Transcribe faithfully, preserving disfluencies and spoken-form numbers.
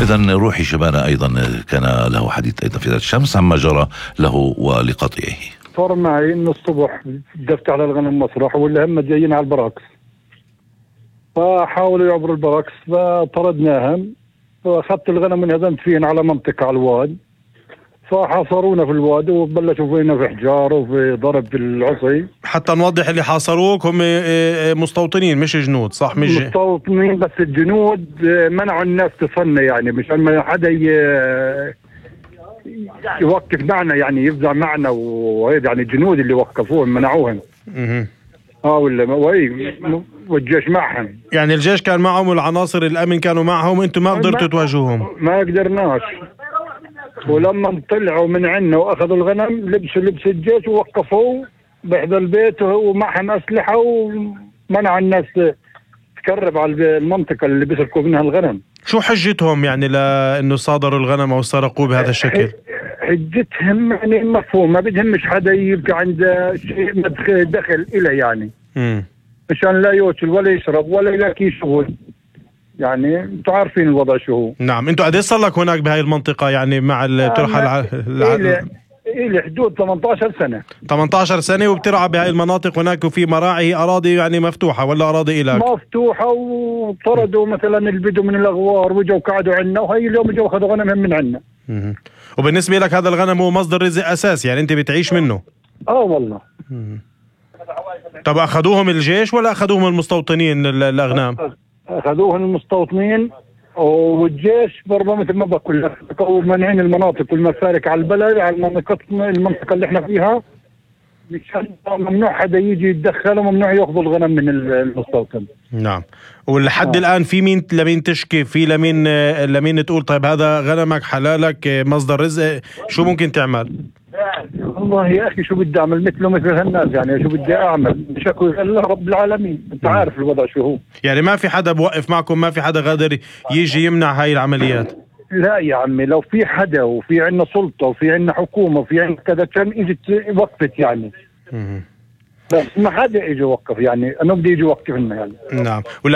إذن روحي شبانة أيضا كان له حديث أيضا في ذات الشمس عما جرى له ولقطيعه. صار معي إنه الصبح دفت على الغنم مسرح واللي هم جايين على البراكس، فحاولوا يعبروا البراكس فطردناهم، فأخذت الغنم وانهزمت فيهن على منطقة على الواد، فحاصرونا في الواد وبلشوا فينا في حجار وفي ضرب في العصي. حتى نوضح اللي حاصروك هم مستوطنين مش جنود صح؟ مش مستوطنين بس الجنود منعوا الناس تصنع يعني مشان ما حدا يوقف معنا يعني يفزع معنا، وهيك يعني الجنود اللي وقفوهم منعوهم. اها اه ولا وهي والجيش معهم، يعني الجيش كان معهم والعناصر الامن كانوا معهم، انتم ما قدرتوا تواجهوهم؟ ما قدرناش. ولما طلعوا من عنا واخذوا الغنم لبسوا لبس الجيش ووقفوه بحذا البيت ومعهم اسلحه ومنع الناس تقرب على المنطقه اللي بيسرقوا منها الغنم. شو حجتهم يعني لانه صادروا الغنم او سرقوه بهذا الشكل؟ حجتهم يعني مفهوم، ما بدهمش حدا يبقى عنده شيء دخل إله يعني امم مشان لا ياكل ولا يشرب ولا يلاقي شغل. يعني انتم عارفين الوضع شو هو. نعم. انتم قد ايش صار لك هناك بهاي المنطقه يعني مع الترحل؟ الى الى حدود ثمانية عشر سنه. ثمانية عشر سنه وبترعى بهاي المناطق هناك، وفي مراعي اراضي يعني مفتوحه ولا اراضي إلك؟ مفتوحه، وطردوا مثلا البدو من الاغوار وجوا قعدوا عنا، وهي اليوم جوا اخذوا غنمهم من عنا. امم وبالنسبه لك هذا الغنم هو مصدر رزق اساسي يعني انت بتعيش منه؟ اه والله. مم. طب اخذوهم الجيش ولا اخذوهم المستوطنين الاغنام؟ اخذوهم المستوطنين، والجيش برضه مثل ما بقول لك مانعين المناطق والمسالك على البلد على المنطقه المنطقه اللي احنا فيها، مشان ممنوع حدا يجي يتدخل وممنوع ياخذوا الغنم من المستوطن. نعم. ولحد آه. الان في مين لمين تشكي، في لمين لمين تقول طيب هذا غنمك حلالك مصدر رزق، شو ممكن تعمل؟ والله يا اخي شو بدي اعمل مثله مثل هالناس يعني، شو بدي اعمل؟ شكوى الله رب العالمين، انت عارف الوضع شو هو. يعني ما في حدا بوقف معكم، ما في حدا قادر يجي يمنع هاي العمليات؟ لا يا عمي، لو في حدا وفي عندنا سلطه وفي عندنا حكومه وفي عندنا كذا كان اجت وقفت يعني. مم. بس ما حدا اجى وقف يعني، انا بدي يجي يوقف لنا يعني. نعم.